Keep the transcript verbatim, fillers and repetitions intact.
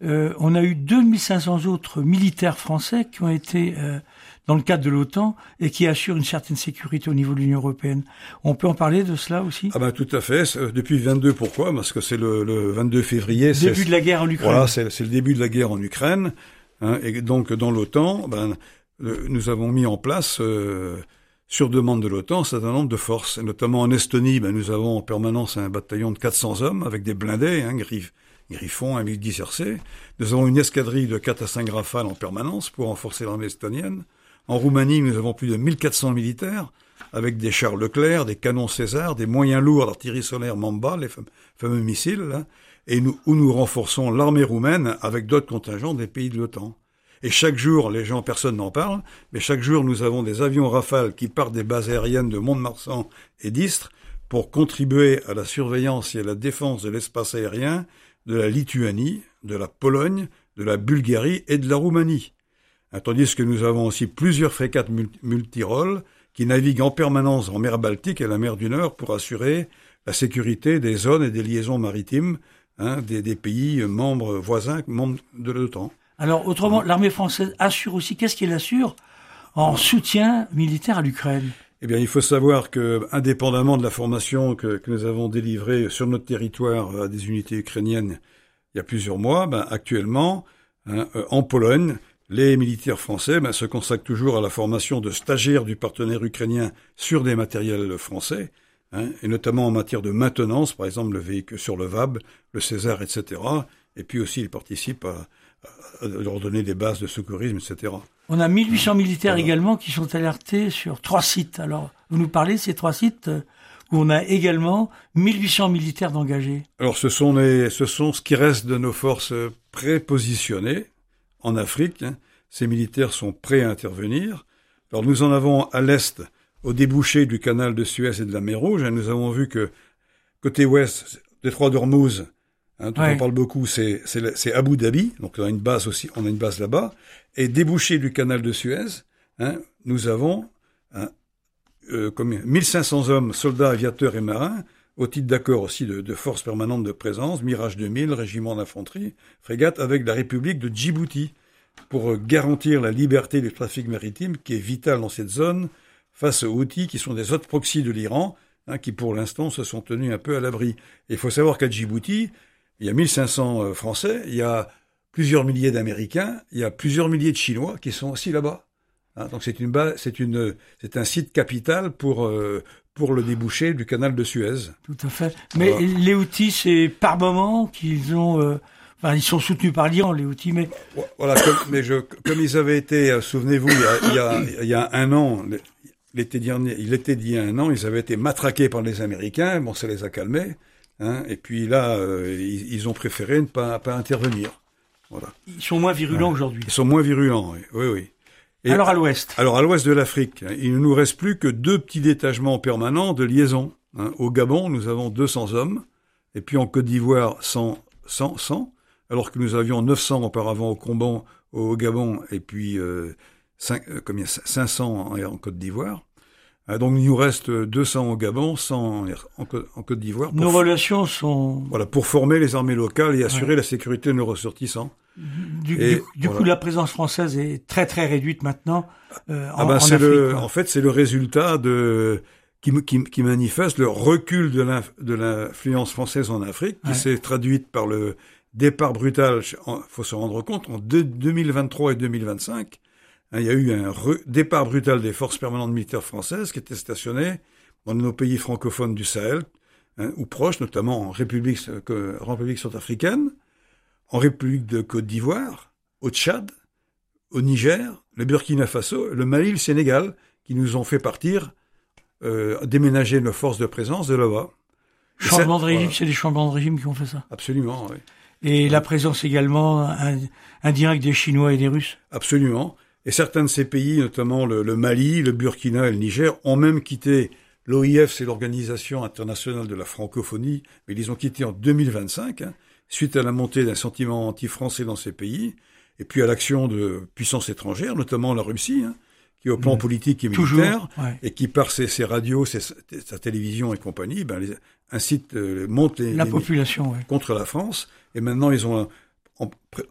euh, on a eu deux mille cinq cents autres militaires français qui ont été euh, dans le cadre de l'OTAN et qui assurent une certaine sécurité au niveau de l'Union européenne. On peut en parler de cela aussi? Ah ben tout à fait. Depuis vingt-deux, pourquoi? Parce que c'est le, le vingt-deux février. Début c'est, de la guerre en Ukraine. Voilà, c'est, c'est le début de la guerre en Ukraine. Hein, et donc dans l'OTAN, ben, le, nous avons mis en place, euh, sur demande de l'OTAN, un certain nombre de forces. Et notamment en Estonie, ben, nous avons en permanence un bataillon de quatre cents hommes avec des blindés, hein, griffes. Griffon, un M I dix R C. Nous avons une escadrille de quatre à cinq Rafales en permanence pour renforcer l'armée estonienne. En Roumanie, nous avons plus de mille quatre cents militaires, avec des chars Leclerc, des canons César, des moyens lourds d'artillerie solaire Mamba, les fameux missiles, là, et nous, où nous renforçons l'armée roumaine avec d'autres contingents des pays de l'OTAN. Et chaque jour, les gens, personne n'en parle, mais chaque jour, nous avons des avions Rafale qui partent des bases aériennes de Mont-de-Marsan et d'Istres pour contribuer à la surveillance et à la défense de l'espace aérien de la Lituanie, de la Pologne, de la Bulgarie et de la Roumanie. Tandis que nous avons aussi plusieurs frégates multirôles qui naviguent en permanence en mer Baltique et la mer du Nord pour assurer la sécurité des zones et des liaisons maritimes, hein, des, des pays membres voisins, membres de l'OTAN. Alors, autrement, l'armée française assure aussi, qu'est-ce qu'elle assure en soutien militaire à l'Ukraine? Eh bien, il faut savoir que, indépendamment de la formation que, que nous avons délivrée sur notre territoire à des unités ukrainiennes il y a plusieurs mois, ben, actuellement, hein, en Pologne, les militaires français ben, se consacrent toujours à la formation de stagiaires du partenaire ukrainien sur des matériels français, hein, et notamment en matière de maintenance, par exemple le véhicule sur le V A B, le César, et cetera. Et puis aussi, ils participent à, à leur donner des bases de secourisme, et cetera. On a mille huit cents militaires voilà. également qui sont alertés sur trois sites. Alors, vous nous parlez de ces trois sites où on a également mille huit cents militaires d'engagés. Alors, ce sont, les, ce sont ce qui reste de nos forces prépositionnées en Afrique. Hein. Ces militaires sont prêts à intervenir. Alors, nous en avons à l'est, au débouché du canal de Suez et de la mer Rouge. Hein. Nous avons vu que côté ouest, détroit d'Ormuz, hein, dont ouais. on parle beaucoup, c'est, c'est, c'est Abu Dhabi. Donc, on a une base aussi, on a une base là-bas. Et débouché du canal de Suez, hein, nous avons hein, euh, comme mille cinq cents hommes, soldats, aviateurs et marins, au titre d'accord aussi de, de forces permanentes de présence, Mirage deux mille, régiment d'infanterie, frégate avec la République de Djibouti, pour garantir la liberté du trafic maritime qui est vital dans cette zone face aux Houthis qui sont des autres proxys de l'Iran, hein, qui pour l'instant se sont tenus un peu à l'abri. Et il faut savoir qu'à Djibouti, il y a mille cinq cents euh, Français, il y a plusieurs milliers d'Américains, il y a plusieurs milliers de Chinois qui sont aussi là-bas. Hein, donc c'est une base, c'est une, c'est un site capital pour euh, pour le débouché du canal de Suez. Tout à fait. Mais voilà. Les Houthis, c'est par moment qu'ils ont, euh, enfin ils sont soutenus par l'Iran, les Houthis, mais voilà. Comme, mais je, comme ils avaient été, souvenez-vous, il y a, il y a, il y a un an, l'été dernier, il était d'il y a un an, ils avaient été matraqués par les Américains. Bon, ça les a calmés. Hein, et puis là, euh, ils, ils ont préféré ne pas pas intervenir. Voilà. Ils sont moins virulents ouais. aujourd'hui. Ils sont moins virulents, oui, oui, oui. Et alors à l'ouest Alors à l'ouest de l'Afrique, il ne nous reste plus que deux petits détachements permanents de liaison. Hein. Au Gabon, nous avons deux cents hommes, et puis en Côte d'Ivoire, cent, cent, cent, alors que nous avions neuf cents auparavant au Gabon, au Gabon, et puis euh, cinq, euh, combien, cinq cents en, en Côte d'Ivoire. Hein, donc il nous reste deux cents au Gabon, cent en, en Côte d'Ivoire. Nos relations sont... Voilà, pour former les armées locales et assurer ouais. la sécurité de nos ressortissants. Du, et, du, du voilà. coup, la présence française est très très réduite maintenant euh, en, ah ben, en c'est Afrique. Le, en fait, c'est le résultat de qui, qui, qui manifeste le recul de, l'inf, de l'influence française en Afrique, qui ouais. s'est traduite par le départ brutal. Il faut se rendre compte, en deux, deux mille vingt-trois et deux mille vingt-cinq, hein, il y a eu un re, départ brutal des forces permanentes militaires françaises qui étaient stationnées dans nos pays francophones du Sahel, hein, ou proches, notamment en République, que, République centrafricaine, en République de Côte d'Ivoire, au Tchad, au Niger, le Burkina Faso, le Mali, le Sénégal, qui nous ont fait partir, euh, déménager nos forces de présence de là-bas. Changement de régime, voilà. C'est des changements de régime qui ont fait ça. Absolument, oui. Et oui. La présence également indirecte des Chinois et des Russes. Absolument. Et certains de ces pays, notamment le, le Mali, le Burkina et le Niger, ont même quitté l'O I F, c'est l'Organisation internationale de la francophonie, mais ils ont quitté en deux mille vingt-cinq, hein, suite à la montée d'un sentiment anti-français dans ces pays, et puis à l'action de puissances étrangères, notamment la Russie, hein, qui au plan mmh. politique et militaire, ouais. et qui par ses, ses radios, ses, sa télévision et compagnie, ben, les, incite, euh, monte les, la les, population ouais. contre la France, et maintenant ils ont en,